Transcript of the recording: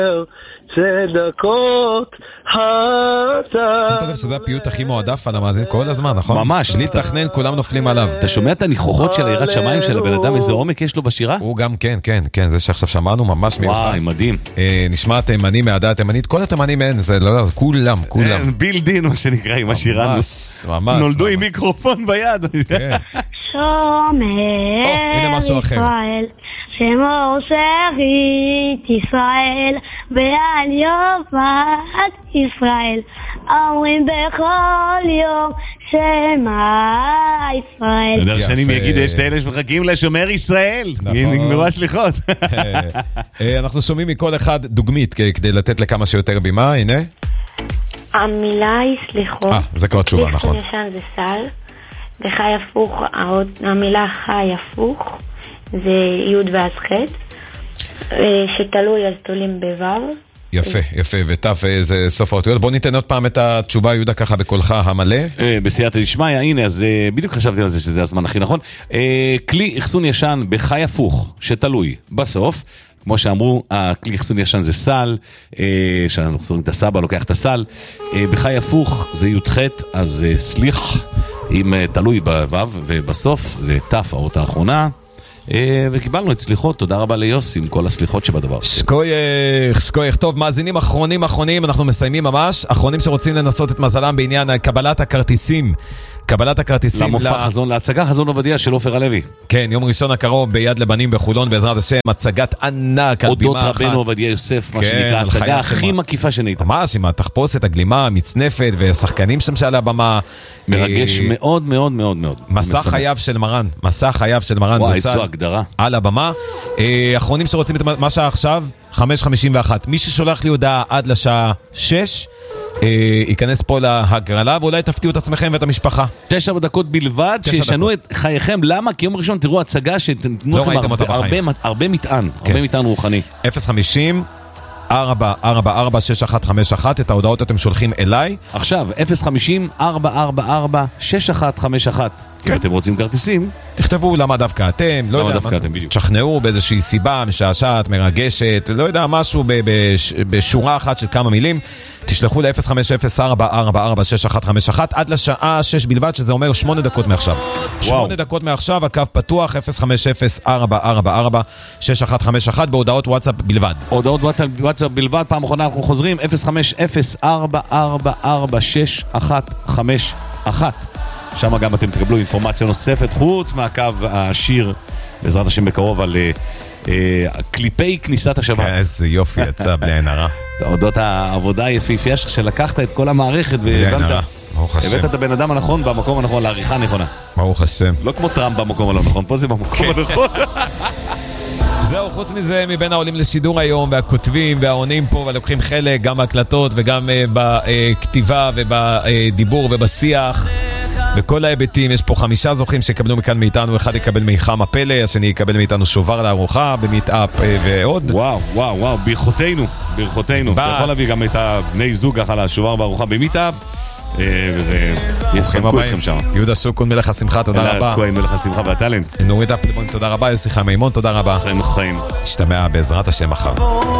צדקות אתה. שמת לב שזה הפיוט הכי מועדף על המאזין כל הזמן, נכון? ממש. בלי תכנן, כולם נופלים עליו. אתה שומע את הניחוחות של היראת שמיים של הבן אדם, איזה עומק יש לו בשירה? הוא גם, כן, זה שעכשיו שמענו ממש מיוחד. וואי, מדהים. נשמע תימני מהעדה התימנית, כל התימנים אין, זה לא, זה כולם. בילדין, מה שנקרא, עם השירה. ממש. נולדו עם מיקרופון ביד. הנה משהו אחר. ישראל, שמור שארית ישראל, ועל יובת ישראל, אומרים בכל יום שמה ישראל. אתה יודע שאני אגיד, יש את האלה שמחכים לשומר ישראל. נגמרו הסליחות. אנחנו שומעים מכל אחד דוגמית כדי לתת לכמה שיותר בימה, הנה. המילה היא סליחות. זה כבר תשובה, נכון. סליחון ישן זה סל. בחי הפוך, המילה חי הפוך זה י' ואז ח', שתלוי אז תולים בו'. יפה, וטף זה סוף האותיות. בוא ניתן עוד פעם את התשובה יהודה ככה בקולך המלא. בסייעתא דשמיא, הנה, אז בדיוק חשבתי על זה שזה הזמן הכי נכון. כלי אחסון ישן בחי הפוך, שתלוי בסוף. כמו שאמרו, הכלי אחסון ישן זה סל, שאנחנו חוזרים את הסבא, לוקח את הסל. בחי הפוך זה י"ח, אז סליח, אם תלוי בוו, ובסוף זה תף, האות האחרונה. וקיבלנו את סליחות, תודה רבה ליוסי עם כל הסליחות שבדבר. שקוייך, טוב, מאזינים אחרונים, אנחנו מסיימים ממש, אחרונים שרוצים לנסות את מזלם בעניין קבלת הכרטיסים. למופע חזון, להצגה חזון עובדיה של עופר הלוי. כן, יום ראשון הקרוב ביד לבנים בחולון, בעזרת השם, הצגת ענק על בימה אחת. אודות רבנו עובדיה יוסף, מה שנקרא, הצגה הכי מקיפה שנהייתה. ממש, עם התחפושת, הגלימה, המצנפת, ושחקנים שם שעל הבמה. מרגש מאוד מאוד מאוד מאוד. מסע חייו של מרן, וואי, זו הגדרה. על הבמה. אחרונים שרוצים את מה שעה עכשיו, 5:51. מי ששולח לי הודעה עד לשעה 6, ייכנס פה להגרלה, ואולי תפתיעו את עצמכם ואת המשפחה. 9 דקות בלבד, שישנו את חייכם. למה? כי יום ראשון תראו הצגה שתתנו לכם הרבה מטען, הרבה מטען רוחני. 050 444-6151, את ההודעות אתם שולחים אליי. עכשיו, 050-444-6151. אם אתם רוצים כרטיסים, תכתבו למה דווקא אתם, לא יודע, תשכנעו באיזושהי סיבה משעשעת, מרגשת, לא יודע, משהו בשורה אחת של כמה מילים. תשלחו ל-050-444-6151 עד לשעה 6 בלבד, שזה אומר 8 דקות מעכשיו. 8 דקות מעכשיו, הקו פתוח, 050-444-6151, בהודעות וואטסאפ בלבד. הודעות וואטסאפ בלבד, פעם אחרונה אנחנו חוזרים, 050-444-6151. שם גם אתם תקבלו אינפורמציה נוספת, חוץ מהקו השיר, בעזרת השם בקרוב, על קליפי כניסת השבת. איזה יופי יצא, בלי עין הרע. הודות העבודה היפהפייה שלקחת את כל המערכת והבנת, הבאת את הבן אדם הנכון במקום הנכון, לעריכה הנכונה. ברוך השם. לא כמו טראמפ במקום הלא נכון, פה זה במקום הנכון. זהו, חוץ מזה, מבין העולים לשידור היום, והכותבים והעונים פה, ולוקחים חלק גם בהקלטות וגם בכתיבה ובדיבור ובשיח. בכל ההיבטים, יש פה 5 זוכים שקבלו מכאן מאיתנו, אחד יקבל מיחם הפלא, השני יקבל מאיתנו שובר לארוחה, במיטאפ ועוד. וואו, ברכותינו. אתה יכול להביא גם את הבני זוג על השובר בארוחה במיטאפ, וזה יסחנקו אתכם שם. יהודה שוקון מלך השמחה, תודה רבה. כהן מלך השמחה והטלנט. נורית אפלבון, תודה רבה. יוסיכה מימון, תודה רבה. חיים. השתמע בעזרת השם מחר.